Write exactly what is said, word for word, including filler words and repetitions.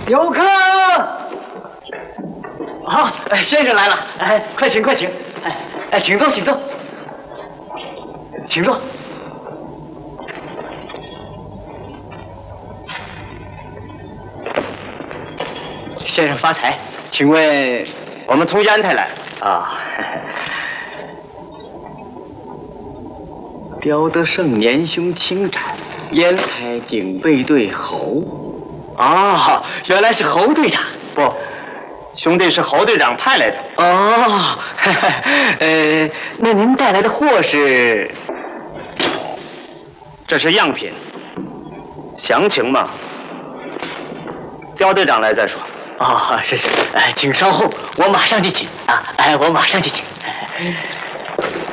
有客。好，哎，先生来了，哎，快请快请，哎哎，请坐请坐，请坐。先生发财，请问我们从烟台来啊？刁德胜年兄轻产，烟台警备队侯。哦，原来是侯队长。 不，兄弟是侯队长派来的。 哦，呃，那您带来的货是？ 这是样品，详情嘛，刁队长来再说。 哦，是是，哎，请稍后，我马上去请啊！哎，我马上去请。